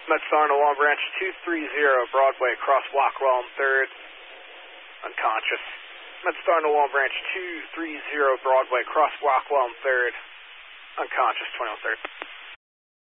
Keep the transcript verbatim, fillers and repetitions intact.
MedStar to Long Branch two three zero, Broadway, cross Blackwell and third, unconscious. MedStar to Long Branch two three zero, Broadway, cross Blackwell and third, unconscious, twenty on third.